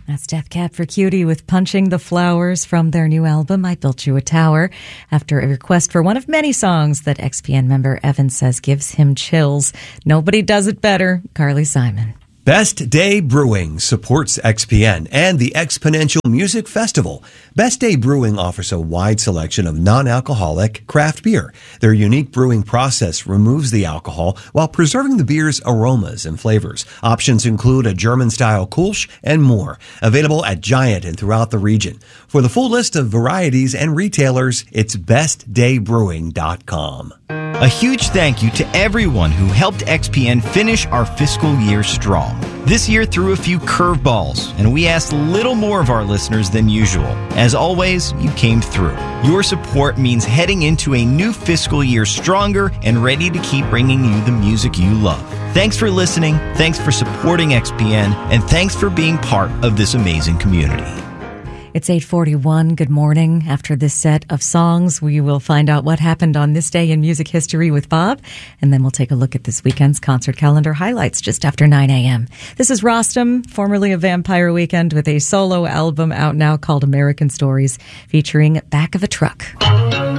That's Death Cab for Cutie with Punching the Flowers from their new album, I Built You a Tower, after a request for one of many songs that XPN member Evan says gives him chills. Nobody does it better, Carly Simon. Best Day Brewing supports XPN and the Exponential Music Festival. Best Day Brewing offers a wide selection of non-alcoholic craft beer. Their unique brewing process removes the alcohol while preserving the beer's aromas and flavors. Options include a German-style Kolsch and more. Available at Giant and throughout the region. For the full list of varieties and retailers, it's bestdaybrewing.com. A huge thank you to everyone who helped XPN finish our fiscal year strong. This year threw a few curveballs, and we asked a little more of our listeners than usual. As always, you came through. Your support means heading into a new fiscal year stronger and ready to keep bringing you the music you love. Thanks for listening, thanks for supporting XPN, and thanks for being part of this amazing community. It's 8:41. Good morning. After this set of songs, we will find out what happened on this day in music history with Bob, and then we'll take a look at this weekend's concert calendar highlights just after 9 a.m. This is Rostam, formerly of Vampire Weekend, with a solo album out now called American Stories, featuring Back of a Truck.